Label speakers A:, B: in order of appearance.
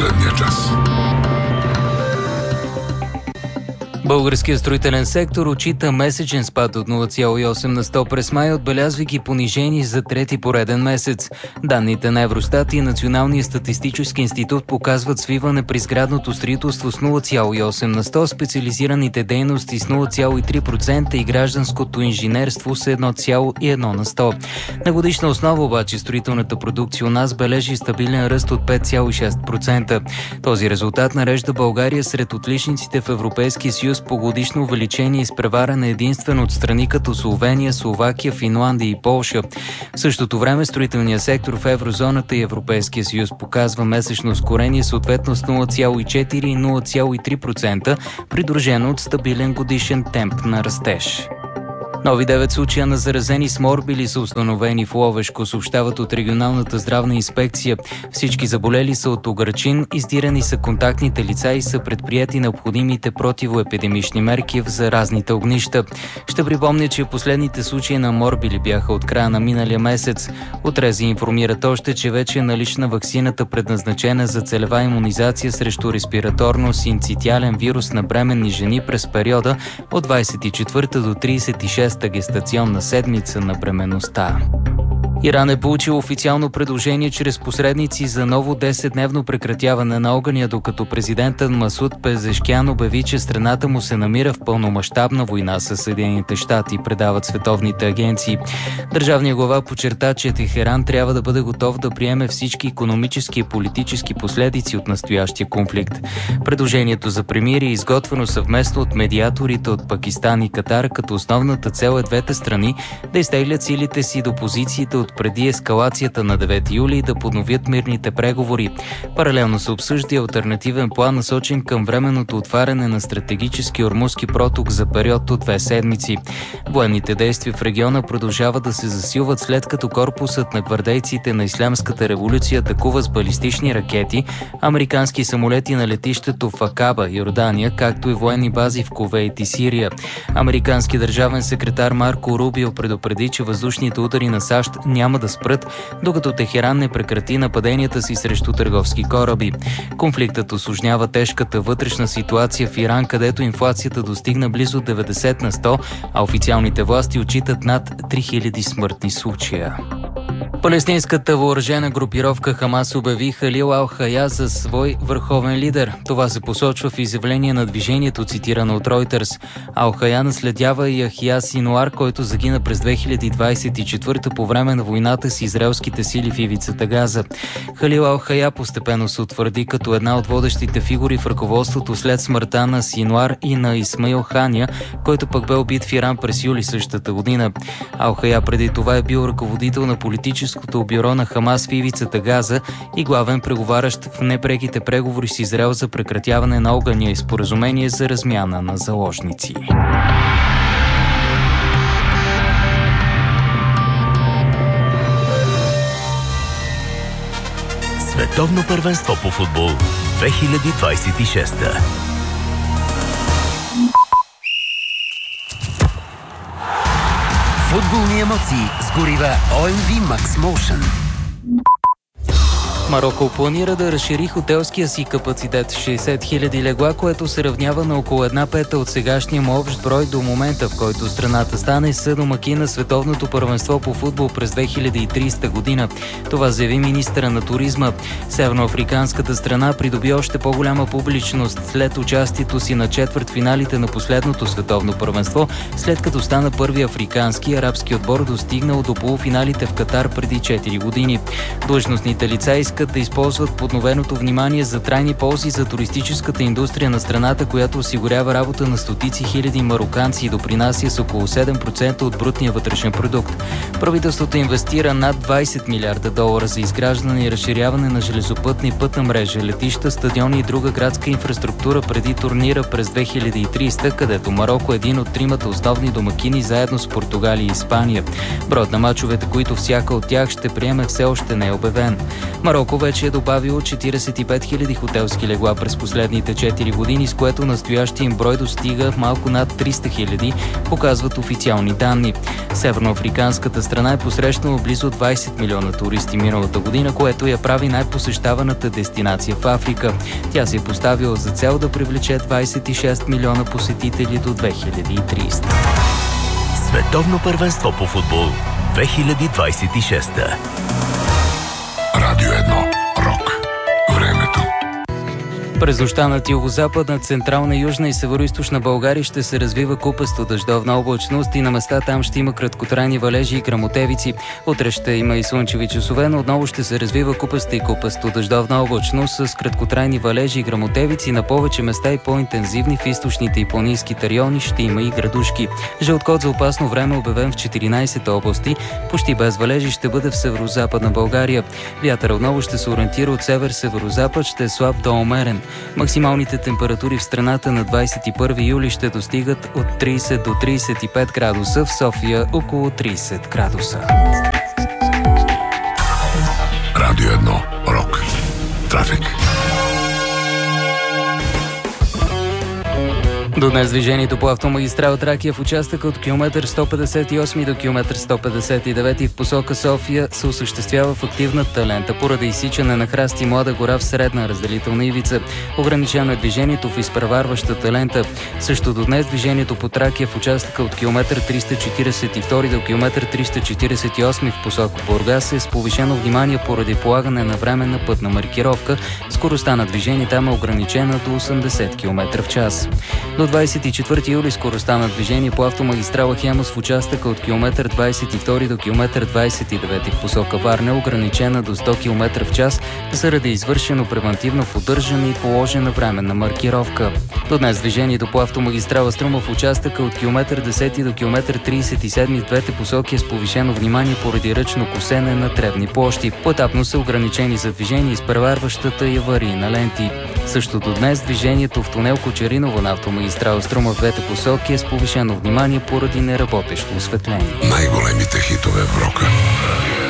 A: последния час.
B: Българският строителен сектор отчита месечен спад от 0,8 на 100 през май, отбелязвайки понижение за трети пореден месец. Данните на Евростат и Националния статистически институт показват свиване при сградното строителство с 0,8 на 100, специализираните дейности с 0,3% и гражданското инженерство с 1,1 на 100. На годишна основа обаче строителната продукция у нас бележи стабилен ръст от 5,6%. Този резултат нарежда България сред отличниците в Европейския съюз по годишно увеличение, изпреварена единствено от страни като Словения, Словакия, Финландия и Полша. В същото време строителният сектор в еврозоната и Европейския съюз показва месечно ускорение съответно с 0,4 и 0,3%, придружено от стабилен годишен темп на растеж. Нови 9 случая на заразени с морбили са установени в Ловешко, съобщават от регионалната здравна инспекция. Всички заболели са от огърчин, издирани са контактните лица и са предприяти необходимите противоепидемични мерки в заразните огнища. Ще припомня, че последните случаи на морбили бяха от края на миналия месец. Отрези информират още, че вече е налична ваксината, предназначена за целева имунизация срещу респираторно-синцитиален вирус на бременни жени през периода от 24 до 36 гестационна седмица на бременността. Иран е получил официално предложение чрез посредници за ново 10-дневно прекратяване на огъня, докато президентът Масуд Пезешкян обяви, че страната му се намира в пълномащабна война с Съединените щати, предават световните агенции. Държавният глава подчерта, че Техеран трябва да бъде готов да приеме всички икономически и политически последици от настоящия конфликт. Предложението за примирие е изготвено съвместно от медиаторите от Пакистан и Катар, като основната цел е двете страни да изтеглят силите си до позициите от преди ескалацията на 9 юли и да подновят мирните преговори. Паралелно се обсъжда и алтернативен план, насочен към временното отваряне на стратегически Ормузски проток за период от 2 седмици. Военните действия в региона продължават да се засилват, след като корпусът на гвардейците на Ислямската революция атакува с балистични ракети американски самолети на летището в Акаба, Йордания, както и военни бази в Кувейт и Сирия. Американски държавен секретар Марко Рубио предупреди, че въздушните удари на САЩ няма да спрат, докато Техеран не прекрати нападенията си срещу търговски кораби. Конфликтът усложнява тежката вътрешна ситуация в Иран, където инфлацията достигна близо 90 на 100, а официалните власти отчитат над 3000 смъртни случая. Палестинската въоръжена групировка Хамас обяви Халил Ал-Хая за свой върховен лидер. Това се посочва в изявление на движението, цитирано от Reuters. Ал-Хая наследява Яхия Синуар, който загина през 2024 по време на войната с израелските сили в ивицата Газа. Халил Ал-Хая постепенно се утвърди като една от водещите фигури в ръководството след смъртта на Синуар и на Исмаил Хания, който пък бе убит в Иран през юли същата година. Ал-Хая преди това е бил ръководител на политическото бюро на Хамас в ивицата Газа и главен преговарящ в непреките преговори с Израел за прекратяване на огъня и споразумение за размяна на заложници.
C: Световно първенство по футбол 2026. Футболни емоции с горива OMV Max Motion.
B: Мароко планира да разшири хотелския си капацитет с 60 000 легла, което се равнява на около 1/5 от сегашния му общ брой до момента, в който страната стане съдомакин на Световното първенство по футбол през 2030 година. Това заяви министъра на туризма. Северноафриканската страна придоби още по-голяма публичност след участието си на четвъртфиналите на последното Световно първенство, след като стана първи африкански и арабски отбор, достигнал до полуфиналите в Катар преди 4 години. Длъжностните лица искат да използват подновеното внимание за трайни ползи за туристическата индустрия на страната, която осигурява работа на стотици хиляди мароканци и допринася с около 7% от брутния вътрешен продукт. Правителството инвестира над 20 милиарда долара за изграждане и разширяване на железопътна и пътна мрежа, летища, стадиони и друга градска инфраструктура преди турнира през 2030, където Мароко е един от тримата основни домакини заедно с Португалия и Испания. Броят на мачовете, които всяка от тях ще приеме, все още не е обявен. Мароко вече е добавило 45 000 хотелски легла през последните 4 години, с което настоящия им брой достига малко над 300 000, показват официални данни. Северноафриканската страна е посрещнала близо 20 милиона туристи миналата година, което я прави най-посещаваната дестинация в Африка. Тя се е поставила за цел да привлече 26 милиона посетители до 2030.
C: Световно първенство по футбол 2026.
A: Радио 1. Рок. Времето.
B: През нощта над югозападна, централна, южна и североизточна България ще се развива купесто дъждовна облачност и на места там ще има краткотрайни валежи и гръмотевици. Утре ще има и слънчеви часове, но отново ще се развива купеста и купесто дъждовна облачност с краткотрайни валежи и гръмотевици. На повече места и по-интензивни в източните и планинските райони ще има и градушки. Жълт код за опасно време обявен в 14 области. Почти без валежи ще бъде в северозападна България. Вятър отново ще се ориентира от север-северозапад, ще е слаб до умерен. Максималните температури в страната на 21 юли ще достигат от 30 до 35 градуса, в София около 30 градуса.
A: Радио 1. Рок. Трафик.
B: До днес движението по автомагистрала Тракия в участъка от километър 158 до километър 159 в посока София се осъществява в активната лента поради изсичане на храсти и млада гора в средна разделителна ивица. Ограничено е движението в изпреварващата лента. Също до днес движението по Тракия в участъка от километър 342 до километър 348 в посока Бургас е с повишено внимание поради полагане на временна пътна маркировка. Скоростта на движение там е ограничена до 80 км в час. До 24 юли скоростта на движение по автомагистрала Хемус в участъка от километър 22 до километър 29 в посока Варна е ограничена до 100 км в час заради извършено превантивно поддържане и положена временна маркировка. До днес движението по автомагистрала Струма в участъка от километър 10 до километър 37 в двете посоки е с повишено внимание поради ръчно косене на тревни площи. Поетапно са ограничени за движение изпреварващата и аварийна ленти. Също до днес движението в тунел Кочериново на автомагистрала Струма в двете посоки е с повишено внимание поради неработещо осветление.
A: Най-големите хитове в рока.